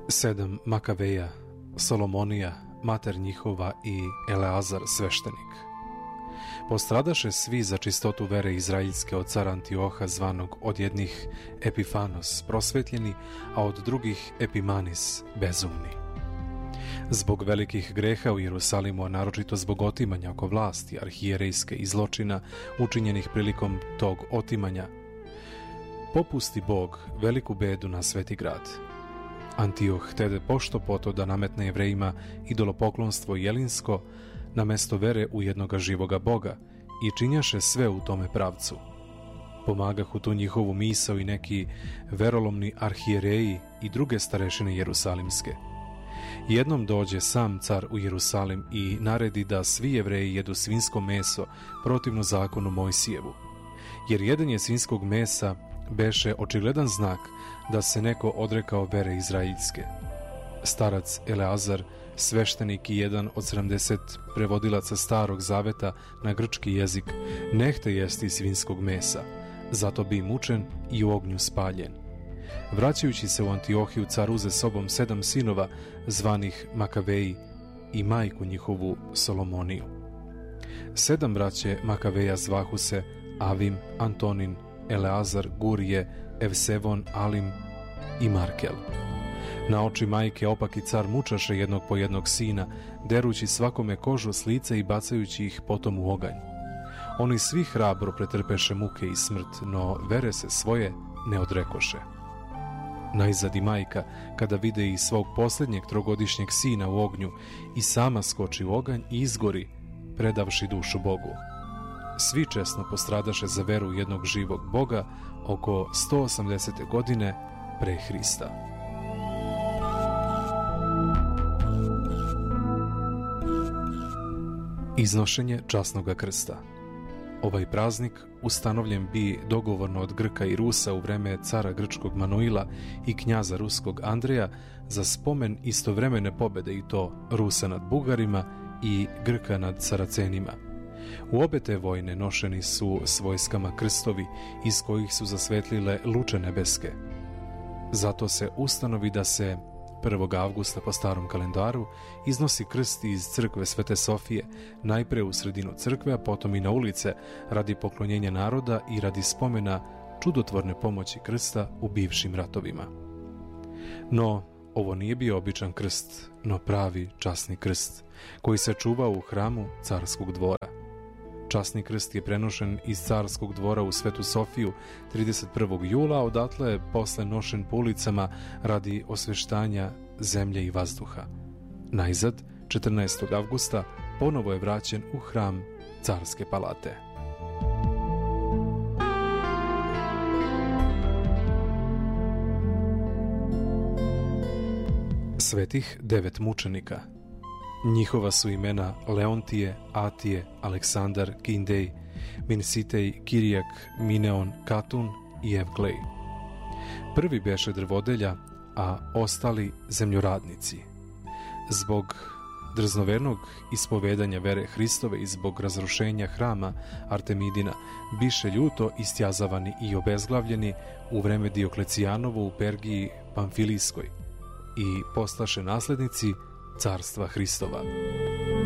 7 Makaveja, Solomonija, mater njihova i Eleazar sveštenik. Postradaše svi za čistotu vere izraelske od cara Antioha, zvanog od jednih Epifanos prosvetljeni, a od drugih Epimanis bezumni. Zbog velikih greha u Jerusalimu, a naročito zbog otimanja oko vlasti arhijerejske i zločina učinjenih prilikom tog otimanja, popusti Bog veliku bedu na sveti grad. Antioh htede pošto poto da nametne Jevrejima idolopoklonstvo jelinsko na mesto vere u jednoga živoga Boga i činjaše sve u tome pravcu. Pomagahu tu njihovu misao i neki verolomni arhijereji i druge starešine jerusalimske. Jednom dođe sam car u Jerusalim i naredi da svi Jevreji jedu svinjsko meso protivno zakonu Mojsijevu, jer jedenje svinjskog mesa beše očigledan znak da se neko odrekao vere izraelske. Starac Eleazar, sveštenik i jedan od 70 prevodilaca Starog zaveta na grčki jezik, nehte jesti svinjskog mesa, zato bi mučen i u ognju spaljen. Vraćajući se u Antiohiju, car uze sobom 7 sinova, zvanih Makaveji, i majku njihovu Solomoniju. 7 braće Makaveja zvahu se Avim, Antonin, Eleazar, Gurije, Evsevon, Alim i Markel. Na oči majke opaki car mučaše jednog po jednog sina, derući svakome kožu s lica i bacajući ih potom u oganj. Oni svi hrabro pretrpeše muke i smrt, no vere se svoje ne odrekoše. Najzad i majka, kada vide i svog posljednjeg trogodišnjeg sina u ognju, i sama skoči u oganj i izgori, predavši dušu Bogu. Svi česno postradaše za veru jednog živog Boga oko 180. godine pre Hrista. Iznošenje časnoga krsta. Ovaj praznik ustanovljen bi dogovorno od Grka i Rusa u vreme cara grčkog Manuila i knjaza ruskog Andreja za spomen istovremene pobede, i to Rusa nad Bugarima i Grka nad Saracenima. U obe te vojne nošeni su s vojskama krstovi iz kojih su zasvetlile luče nebeske. Zato se ustanovi da se 1. avgusta po starom kalendaru iznosi krst iz crkve Svete Sofije, najpre u sredinu crkve, a potom i na ulice, radi poklonjenja naroda i radi spomena čudotvorne pomoći krsta u bivšim ratovima. No, ovo nije bio običan krst, no pravi časni krst, koji se čuvao u hramu carskog dvora. Časni krst je prenošen iz carskog dvora u Svetu Sofiju 31. jula, a odatle je posle nošen po ulicama radi osveštanja zemlje i vazduha. Najzad, 14. avgusta, ponovo je vraćen u hram carske palate. Svetih 9 mučenika. Njihova su imena Leontije, Atije, Aleksandar, Kindej, Minsitej, Kirijak, Mineon, Katun i Evglej. Prvi beše drvodelja, a ostali zemljoradnici. Zbog drznovernog ispovedanja vere Hristove i zbog razrušenja hrama Artemidina biše ljuto istjazavani i obezglavljeni u vreme Dioklecijanovo u Pergiji Pamfilijskoj i postaše naslednici carstva Hristova.